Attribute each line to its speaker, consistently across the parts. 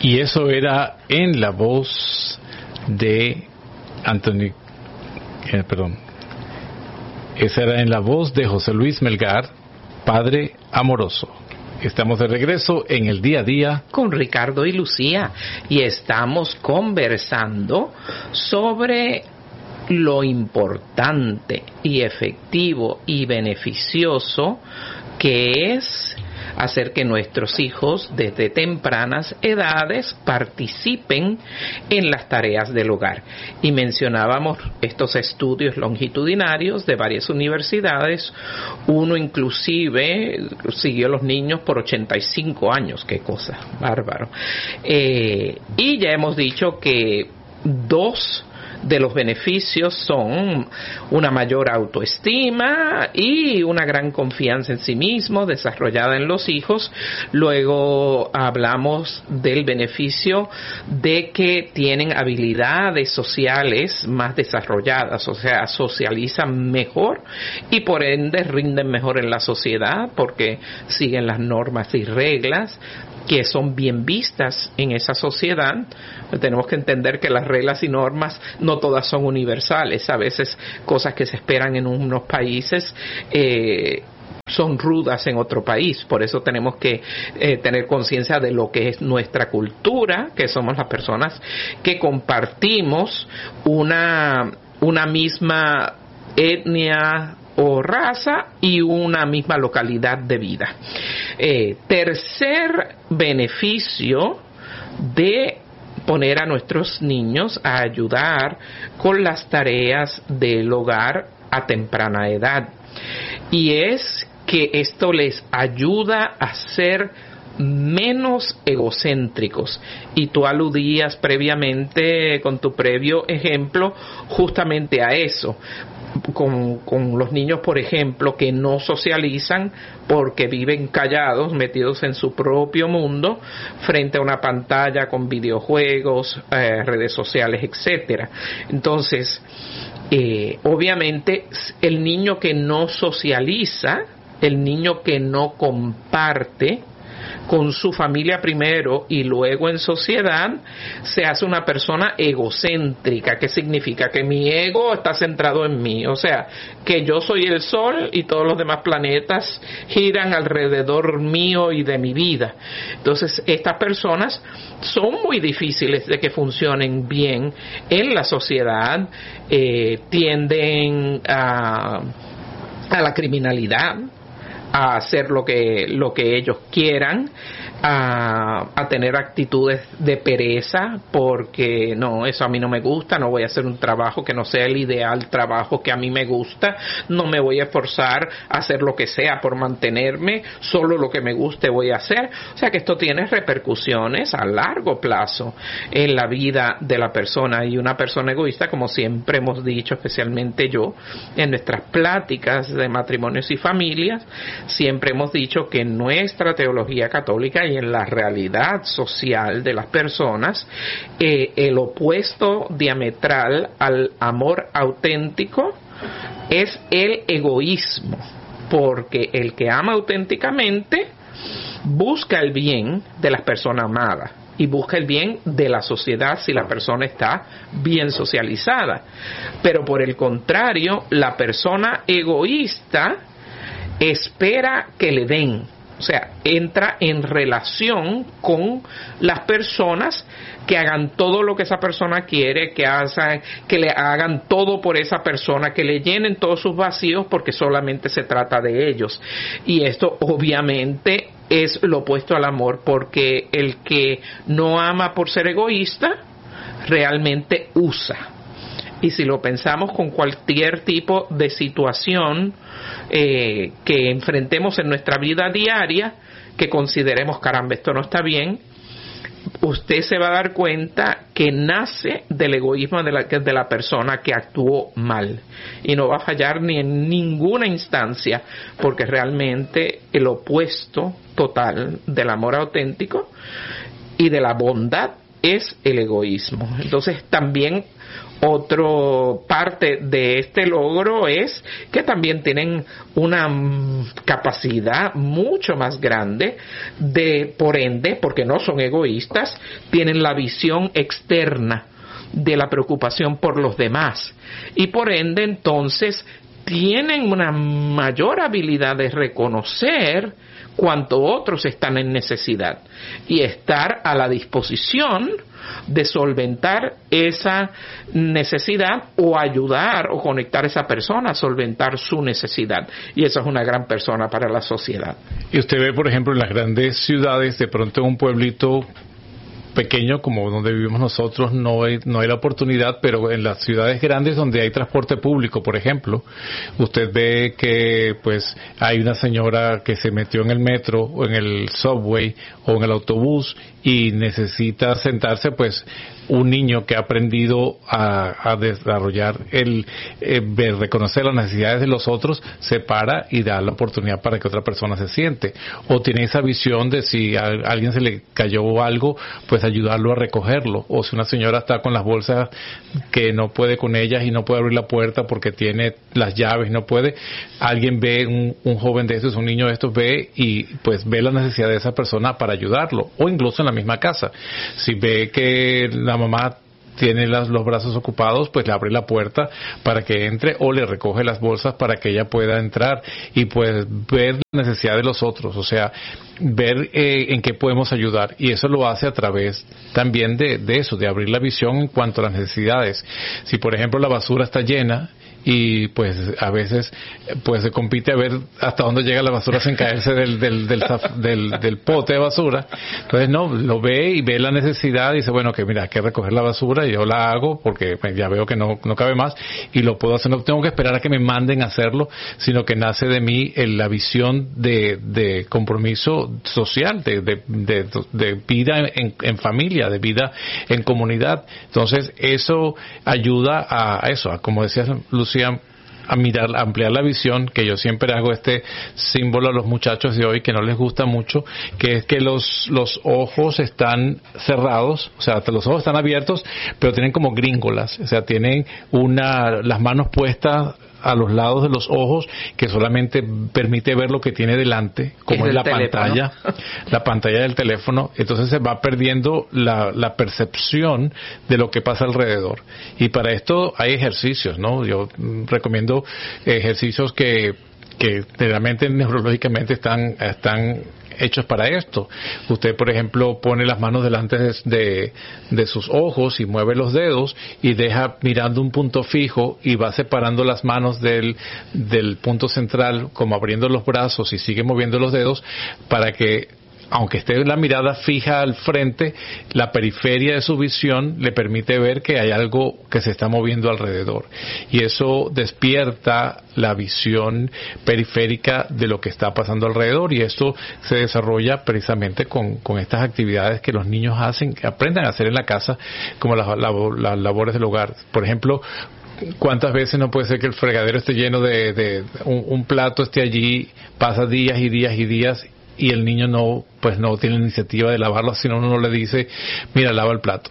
Speaker 1: Y eso era en la voz de Anthony, esa era en la voz de José Luis Melgar, Padre Amoroso. Estamos de regreso en el día a día
Speaker 2: con Ricardo y Lucía y estamos conversando sobre lo importante y efectivo y beneficioso que es hacer que nuestros hijos desde tempranas edades participen en las tareas del hogar. Y mencionábamos estos estudios longitudinarios de varias universidades. Uno inclusive siguió a los niños por 85 años. ¡Qué cosa! Bárbaro. Y ya hemos dicho que dos de los beneficios son una mayor autoestima y una gran confianza en sí mismo desarrollada en los hijos. Luego hablamos del beneficio de que tienen habilidades sociales más desarrolladas, o sea, socializan mejor y por ende rinden mejor en la sociedad porque siguen las normas y reglas que son bien vistas en esa sociedad. Tenemos que entender que las reglas y normas no todas son universales. A veces cosas que se esperan en unos países son rudas en otro país. Por eso tenemos que tener conciencia de lo que es nuestra cultura, que somos las personas que compartimos una misma etnia o raza y una misma localidad de vida. Tercer beneficio de poner a nuestros niños a ayudar con las tareas del hogar a temprana edad, y es que esto les ayuda a ser menos egocéntricos. Y tú aludías previamente con tu previo ejemplo justamente a eso. Con los niños, por ejemplo, que no socializan porque viven callados, metidos en su propio mundo, frente a una pantalla con videojuegos, redes sociales, etcétera. Entonces, obviamente, el niño que no socializa, el niño que no comparte con su familia primero y luego en sociedad, se hace una persona egocéntrica. ¿Qué significa? Que mi ego está centrado en mí, o sea, que yo soy el sol y todos los demás planetas giran alrededor mío y de mi vida. Entonces, estas personas son muy difíciles de que funcionen bien en la sociedad, tienden a la criminalidad, a hacer lo que ellos quieran, a tener actitudes de pereza, porque no, eso a mí no me gusta, no voy a hacer un trabajo que no sea el ideal trabajo que a mí me gusta, no me voy a esforzar a hacer lo que sea por mantenerme, solo lo que me guste voy a hacer. O sea que esto tiene repercusiones a largo plazo en la vida de la persona, y una persona egoísta, como siempre hemos dicho, especialmente yo, en nuestras pláticas de matrimonios y familias, siempre hemos dicho que en nuestra teología católica y en la realidad social de las personas, el opuesto diametral al amor auténtico es el egoísmo, porque el que ama auténticamente busca el bien de las personas amadas y busca el bien de la sociedad si la persona está bien socializada. Pero por el contrario, la persona egoísta espera que le den, o sea, entra en relación con las personas que hagan todo lo que esa persona quiere, que le hagan todo por esa persona, que le llenen todos sus vacíos porque solamente se trata de ellos. Y esto obviamente es lo opuesto al amor, porque el que no ama por ser egoísta realmente usa. Y si lo pensamos con cualquier tipo de situación que enfrentemos en nuestra vida diaria, que consideremos, caramba, esto no está bien, usted se va a dar cuenta que nace del egoísmo de la persona que actuó mal, y no va a fallar ni en ninguna instancia, porque realmente el opuesto total del amor auténtico y de la bondad es el egoísmo. Entonces también otro parte de este logro es que también tienen una capacidad mucho más grande de, por ende, porque no son egoístas, tienen la visión externa de la preocupación por los demás y por ende entonces tienen una mayor habilidad de reconocer cuánto otros están en necesidad y estar a la disposición de solventar esa necesidad o ayudar o conectar a esa persona a solventar su necesidad. Y eso es una gran persona para la sociedad.
Speaker 1: Y usted ve, por ejemplo, en las grandes ciudades, de pronto en un pueblito pequeño como donde vivimos nosotros no hay la oportunidad, pero en las ciudades grandes donde hay transporte público, por ejemplo, usted ve que pues hay una señora que se metió en el metro o en el subway o en el autobús y necesita sentarse, pues un niño que ha aprendido a desarrollar reconocer las necesidades de los otros, se para y da la oportunidad para que otra persona se siente. O tiene esa visión de si a alguien se le cayó algo, pues ayudarlo a recogerlo. O si una señora está con las bolsas que no puede con ellas y no puede abrir la puerta porque tiene las llaves y no puede, alguien ve, un joven de estos, un niño de estos ve y pues ve la necesidad de esa persona para ayudarlo. O incluso en la misma casa. Si ve que la mamá tiene los brazos ocupados, pues le abre la puerta para que entre o le recoge las bolsas para que ella pueda entrar y pues ver la necesidad de los otros, o sea, ver en qué podemos ayudar, y eso lo hace a través también de eso, de abrir la visión en cuanto a las necesidades. Si por ejemplo la basura está llena y pues a veces pues se compite a ver hasta dónde llega la basura sin caerse del pote de basura, entonces no, lo ve y ve la necesidad y dice, bueno, que mira, hay que recoger la basura y yo la hago porque pues, ya veo que no cabe más y lo puedo hacer, no tengo que esperar a que me manden a hacerlo, sino que nace de mí la visión de compromiso social, de vida en familia, de vida en comunidad. Entonces eso ayuda a eso, a, como decía Lucía, a mirar, a ampliar la visión, que yo siempre hago este símbolo a los muchachos de hoy que no les gusta mucho, que es que los ojos están cerrados, o sea, los ojos están abiertos, pero tienen como gringolas, o sea, tienen las manos puestas a los lados de los ojos, que solamente permite ver lo que tiene delante, como es la pantalla, la pantalla del teléfono. Entonces se va perdiendo la percepción de lo que pasa alrededor. Y para esto hay ejercicios, ¿no? Yo recomiendo ejercicios que realmente neurológicamente están hechos para esto. Usted, por ejemplo, pone las manos delante de sus ojos y mueve los dedos y deja mirando un punto fijo y va separando las manos del punto central, como abriendo los brazos, y sigue moviendo los dedos para que, aunque esté la mirada fija al frente, la periferia de su visión le permite ver que hay algo que se está moviendo alrededor. Y eso despierta la visión periférica de lo que está pasando alrededor, y esto se desarrolla precisamente con estas actividades que los niños hacen, que aprendan a hacer en la casa, como las labores del hogar. Por ejemplo, ¿cuántas veces no puede ser que el fregadero esté lleno de un plato esté allí, pasa días y días y días, y el niño no tiene iniciativa de lavarlo, sino uno no le dice, mira, lava el plato.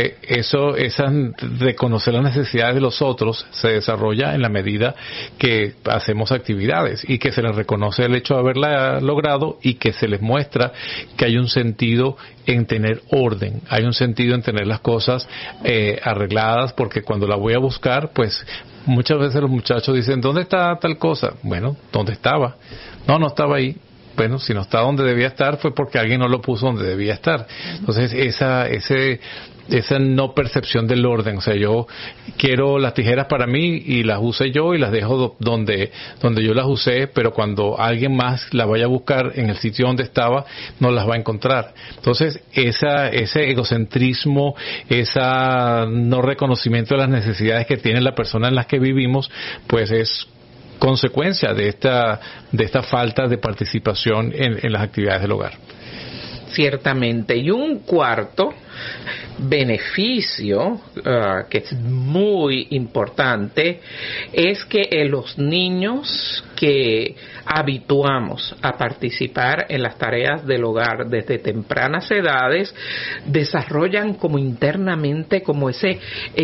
Speaker 1: Reconocer las necesidades de los otros se desarrolla en la medida que hacemos actividades y que se les reconoce el hecho de haberla logrado y que se les muestra que hay un sentido en tener orden, hay un sentido en tener las cosas arregladas, porque cuando la voy a buscar, pues muchas veces los muchachos dicen, ¿dónde está tal cosa? Bueno, ¿dónde estaba? No estaba ahí. Bueno, si no está donde debía estar fue porque alguien no lo puso donde debía estar. Entonces esa no percepción del orden, o sea, yo quiero las tijeras para mí y las usé yo y las dejo donde yo las usé, pero cuando alguien más la vaya a buscar en el sitio donde estaba, no las va a encontrar. Entonces ese egocentrismo, esa no reconocimiento de las necesidades que tiene la persona en las que vivimos, pues es consecuencia de esta falta de participación en las actividades del hogar.
Speaker 2: Ciertamente. Y un cuarto beneficio que es muy importante es que los niños que habituamos a participar en las tareas del hogar desde tempranas edades desarrollan como internamente como ese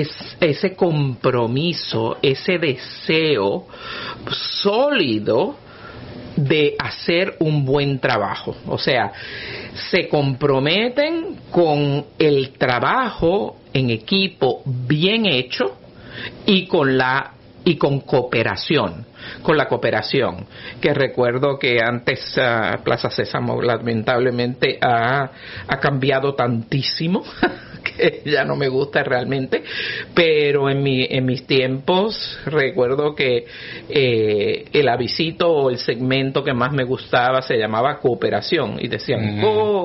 Speaker 2: compromiso, ese deseo sólido de hacer un buen trabajo. O sea, se comprometen con el trabajo en equipo bien hecho y con cooperación, con la cooperación, que recuerdo que antes Plaza Sésamo lamentablemente ha cambiado tantísimo que ya no me gusta realmente, pero en mis tiempos recuerdo que el avisito o el segmento que más me gustaba se llamaba Cooperación y decían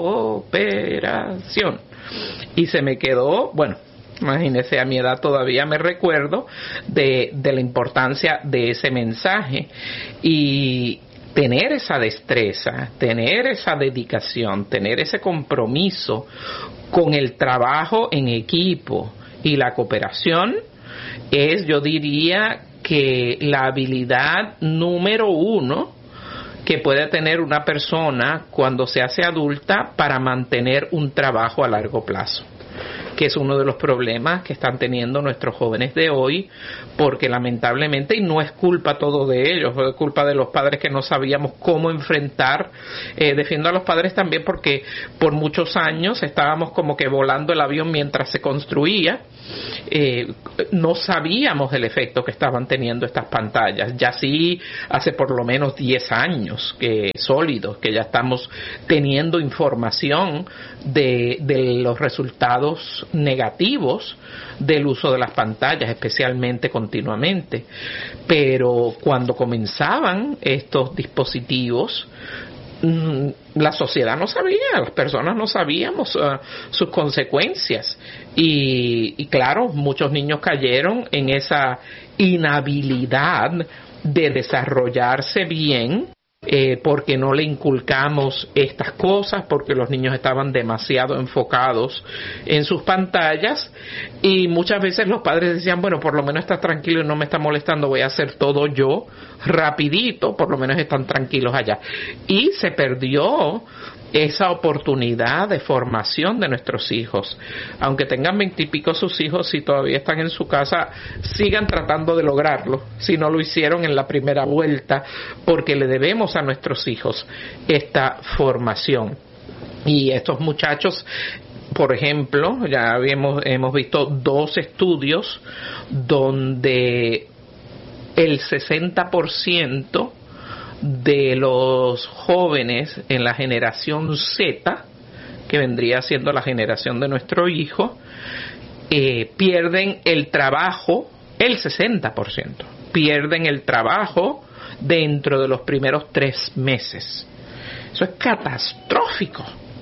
Speaker 2: cooperación y se me quedó, bueno, imagínese, a mi edad todavía me recuerdo de la importancia de ese mensaje y tener esa destreza, tener esa dedicación, tener ese compromiso con el trabajo en equipo y la cooperación es, yo diría, que la habilidad número 1 que puede tener una persona cuando se hace adulta para mantener un trabajo a largo plazo, que es uno de los problemas que están teniendo nuestros jóvenes de hoy, porque lamentablemente, y no es culpa todo de ellos, es culpa de los padres que no sabíamos cómo enfrentar, defiendo a los padres también porque por muchos años estábamos como que volando el avión mientras se construía, no sabíamos el efecto que estaban teniendo estas pantallas, ya sí hace por lo menos 10 años sólidos, que ya estamos teniendo información de los resultados negativos del uso de las pantallas, especialmente continuamente, pero cuando comenzaban estos dispositivos la sociedad no sabía, las personas no sabíamos sus consecuencias y claro, muchos niños cayeron en esa inhabilidad de desarrollarse bien porque no le inculcamos estas cosas, porque los niños estaban demasiado enfocados en sus pantallas y muchas veces los padres decían, bueno, por lo menos está tranquilo y no me está molestando, voy a hacer todo yo rapidito, por lo menos están tranquilos allá, y se perdió esa oportunidad de formación de nuestros hijos. Aunque tengan 20 y pico sus hijos, si todavía están en su casa, sigan tratando de lograrlo, si no lo hicieron en la primera vuelta, porque le debemos a nuestros hijos esta formación. Y estos muchachos, por ejemplo, ya hemos visto 2 estudios donde el 60% de los jóvenes en la generación Z, que vendría siendo la generación de nuestro hijo, pierden el trabajo, el 60% pierden el trabajo dentro de los primeros 3 meses. Eso es catastrófico,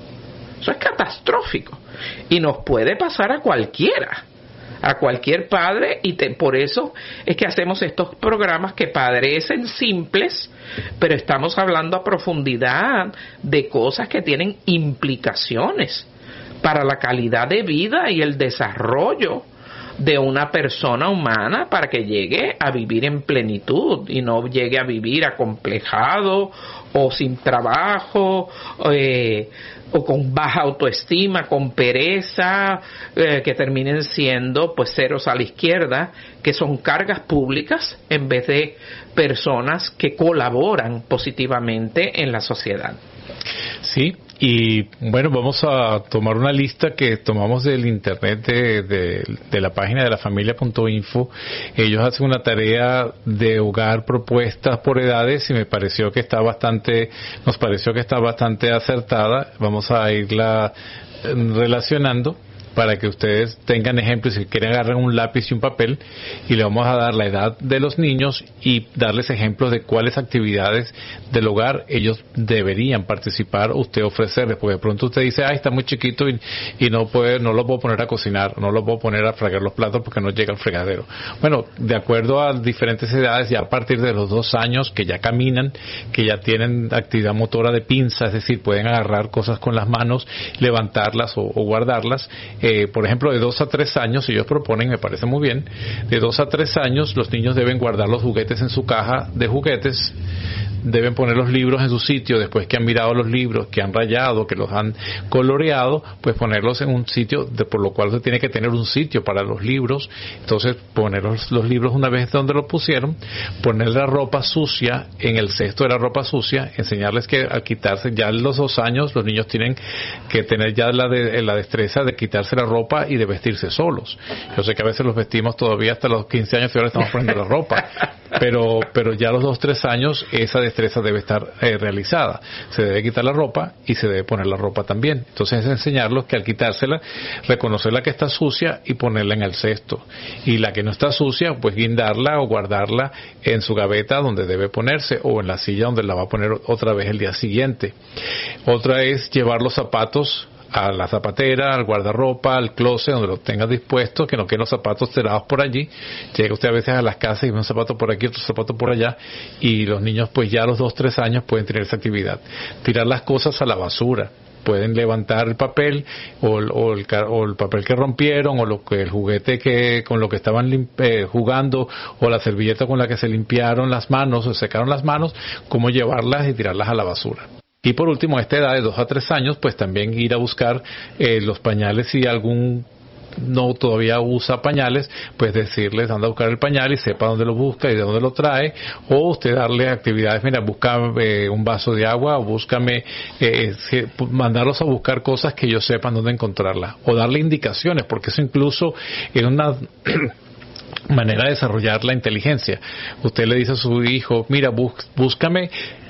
Speaker 2: y nos puede pasar a cualquier padre, y por eso es que hacemos estos programas que parecen simples, pero estamos hablando a profundidad de cosas que tienen implicaciones para la calidad de vida y el desarrollo de una persona humana para que llegue a vivir en plenitud y no llegue a vivir acomplejado o sin trabajo o con baja autoestima, con pereza, que terminen siendo pues ceros a la izquierda, que son cargas públicas en vez de personas que colaboran positivamente en la sociedad.
Speaker 1: Sí, y bueno, vamos a tomar una lista que tomamos del internet de la página de lafamilia.info. Ellos hacen una tarea de hogar propuestas por edades y nos pareció que está bastante acertada. Vamos a irla relacionando para que ustedes tengan ejemplos. Si quieren, agarren un lápiz y un papel y le vamos a dar la edad de los niños y darles ejemplos de cuáles actividades del hogar ellos deberían participar, usted ofrecerles, porque de pronto usted dice, está muy chiquito y no lo puedo poner a cocinar, no lo puedo poner a fregar los platos porque no llega al fregadero. Bueno, de acuerdo a diferentes edades, ya a partir de los 2 años, que ya caminan, que ya tienen actividad motora de pinza, es decir, pueden agarrar cosas con las manos, levantarlas o guardarlas, por ejemplo, de 2 a 3 años, ellos proponen, me parece muy bien, de 2 a 3 años los niños deben guardar los juguetes en su caja de juguetes, deben poner los libros en su sitio después que han mirado los libros, que han rayado, que los han coloreado, pues ponerlos en un sitio, por lo cual se tiene que tener un sitio para los libros. Entonces poner los libros una vez donde los pusieron, poner la ropa sucia en el cesto de la ropa sucia, enseñarles que al quitarse ya los 2 años los niños tienen que tener ya la destreza de quitarse la ropa y de vestirse solos. Yo sé que a veces los vestimos todavía hasta los 15 años y ahora estamos poniendo la ropa, pero ya a los 2-3 años esa destreza debe estar realizada. Se debe quitar la ropa y se debe poner la ropa también. Entonces es enseñarlos que al quitársela, reconocer la que está sucia y ponerla en el cesto. Y la que no está sucia, pues guindarla o guardarla en su gaveta donde debe ponerse, o en la silla donde la va a poner otra vez el día siguiente. Otra es llevar los zapatos a la zapatera, al guardarropa, al closet, donde lo tenga dispuesto, que no queden los zapatos tirados por allí. Llega usted a veces a las casas y ve un zapato por aquí, otro zapato por allá, y los niños pues ya a los 2-3 años pueden tener esa actividad. Tirar las cosas a la basura. Pueden levantar el papel o el papel que rompieron, o el juguete con lo que estaban jugando, o la servilleta con la que se limpiaron las manos o secaron las manos, cómo llevarlas y tirarlas a la basura. Y por último, a esta edad de 2 a 3 años, pues también ir a buscar los pañales. Si algún no todavía usa pañales, pues decirles anda a buscar el pañal y sepa dónde lo busca y de dónde lo trae, o usted darle actividades, mira, busca un vaso de agua, o búscame, mandarlos a buscar cosas que ellos sepan dónde encontrarlas, o darle indicaciones, porque eso incluso es una manera de desarrollar la inteligencia. Usted le dice a su hijo, mira, búscame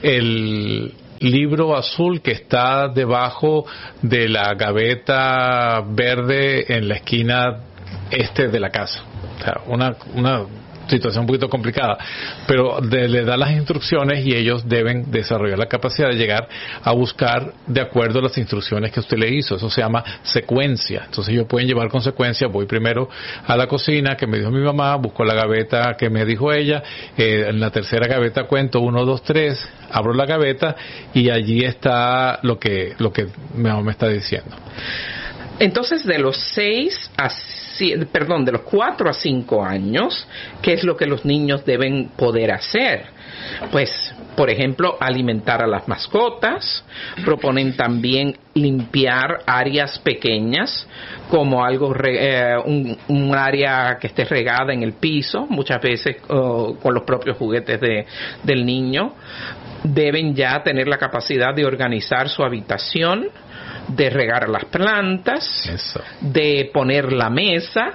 Speaker 1: el libro azul que está debajo de la gaveta verde en la esquina este de la casa. O sea, una situación un poquito complicada, pero le da las instrucciones y ellos deben desarrollar la capacidad de llegar a buscar de acuerdo a las instrucciones que usted le hizo. Eso se llama secuencia. Entonces ellos pueden llevar con secuencia, voy primero a la cocina que me dijo mi mamá, busco la gaveta que me dijo ella, en la tercera gaveta cuento 1, 2, 3, abro la gaveta y allí está lo que mi mamá me está diciendo.
Speaker 2: Entonces, de los 4 a 5 años, ¿qué es lo que los niños deben poder hacer? Pues, por ejemplo, alimentar a las mascotas. Proponen también limpiar áreas pequeñas, como un área que esté regada en el piso, muchas veces con los propios juguetes del niño. Deben ya tener la capacidad de organizar su habitación, de regar las plantas, eso, de poner la mesa,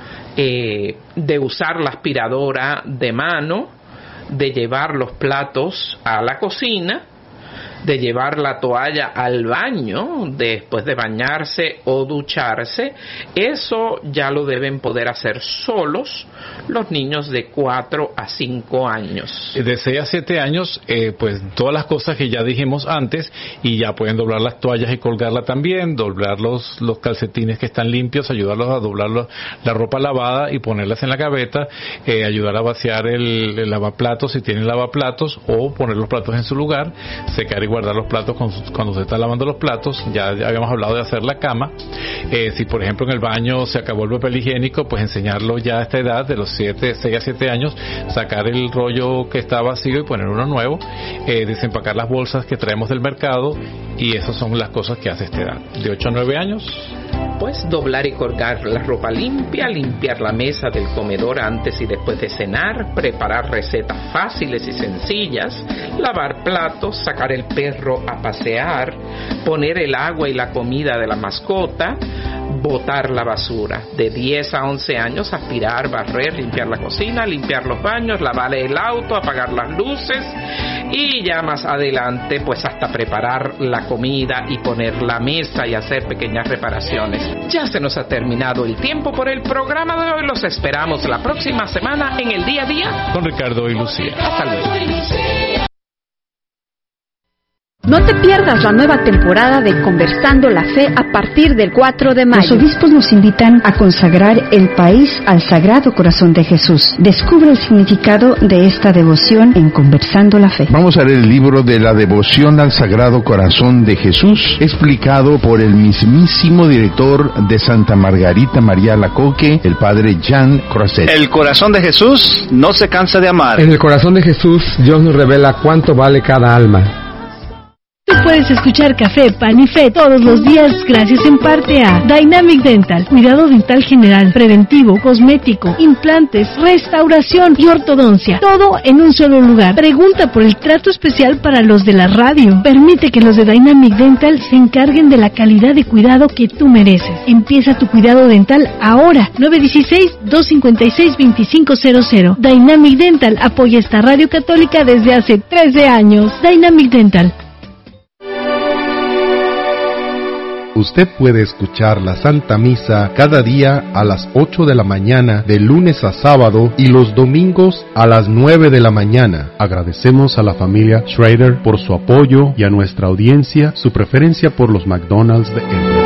Speaker 2: de usar la aspiradora de mano, de llevar los platos a la cocina, de llevar la toalla al baño después de bañarse o ducharse. Eso ya lo deben poder hacer solos los niños de 4 a 5 años.
Speaker 1: De 6 a 7 años, pues todas las cosas que ya dijimos antes, y ya pueden doblar las toallas y colgarla también, doblar los calcetines que están limpios, ayudarlos a doblar la ropa lavada y ponerlas en la gaveta, ayudar a vaciar el lavaplatos si tienen lavaplatos, o poner los platos en su lugar, secar y guardar los platos cuando se está lavando los platos. Ya habíamos hablado de hacer la cama. Si por ejemplo en el baño se acabó el papel higiénico, pues enseñarlo ya a esta edad, de los 6 a 7 años, sacar el rollo que está vacío y poner uno nuevo, desempacar las bolsas que traemos del mercado, y esas son las cosas que hace esta edad. De 8 a 9 años,
Speaker 2: pues doblar y colgar la ropa limpia, limpiar la mesa del comedor antes y después de cenar, preparar recetas fáciles y sencillas, lavar platos, sacar el perro a pasear, poner el agua y la comida de la mascota, botar la basura. De 10 a 11 años, aspirar, barrer, limpiar la cocina, limpiar los baños, lavar el auto, apagar las luces, y ya más adelante pues hasta preparar la comida y poner la mesa y hacer pequeñas reparaciones. Ya se nos ha terminado el tiempo por el programa de hoy. Los esperamos la próxima semana en el Día a Día
Speaker 1: con Ricardo y Lucía.
Speaker 2: Hasta luego.
Speaker 3: No te pierdas la nueva temporada de Conversando la Fe a partir del 4 de mayo.
Speaker 4: Los obispos nos invitan a consagrar el país al Sagrado Corazón de Jesús. Descubre el significado de esta devoción en Conversando la Fe.
Speaker 5: Vamos a leer el libro de la devoción al Sagrado Corazón de Jesús, explicado por el mismísimo director de Santa Margarita María Alacoque, el padre Jean Croiset.
Speaker 6: El corazón de Jesús no se cansa de amar.
Speaker 7: En el corazón de Jesús, Dios nos revela cuánto vale cada alma.
Speaker 8: Tú puedes escuchar Café, Pan y Fe todos los días gracias en parte a Dynamic Dental, cuidado dental general, preventivo, cosmético, implantes, restauración y ortodoncia, todo en un solo lugar. Pregunta por el trato especial para los de la radio. Permite que los de Dynamic Dental se encarguen de la calidad de cuidado que tú mereces. Empieza tu cuidado dental ahora. 916-256-2500. Dynamic Dental apoya esta radio católica desde hace 13 años. Dynamic Dental.
Speaker 9: Usted puede escuchar la Santa Misa cada día a las 8 de la mañana, de lunes a sábado, y los domingos a las 9 de la mañana. Agradecemos a la familia Schrader por su apoyo y a nuestra audiencia su preferencia por los McDonald's de Emory.